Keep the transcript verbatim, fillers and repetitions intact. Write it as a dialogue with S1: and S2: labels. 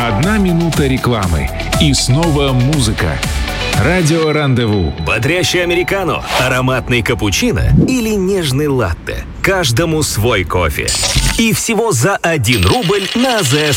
S1: Одна минута рекламы. И снова музыка. Радио Рандеву.
S2: Бодрящий американо, ароматный капучино или нежный латте. Каждому свой кофе. И всего за один рубль на АЗС